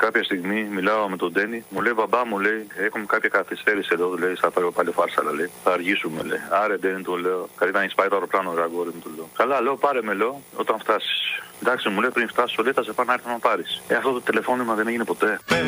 κάποια στιγμή μιλάω με τον Ντένι, μου λέει μπαμπά μου, λέει, έχουμε κάποια καθυστέρηση εδώ, λέει, θα πάρω πάλι φάρσα, λέει. Θα αργήσουμε, λέει. Άρε Ντένι, του λέω, καλύτερα να έχει πάει το αεροπλάνο, ρε αγόρι μου, του λέω. Καλά, λέω, πάρε με, λέω, όταν φτάσει. Εντάξει, μου λέει πριν φτάσω, λέει, θα σε πάω να έρθω να πάρει. Αυτό το τηλεφώνημα δεν έγινε ποτέ.